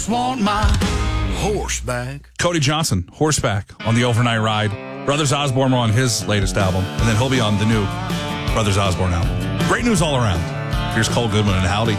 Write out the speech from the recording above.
Want my horseback. Cody Johnson, Horseback, on the Overnight Ride. Brothers Osborne were on his latest album, and then he'll be on the new Brothers Osborne album. Great news all around. Here's Cole Goodman and Howdy.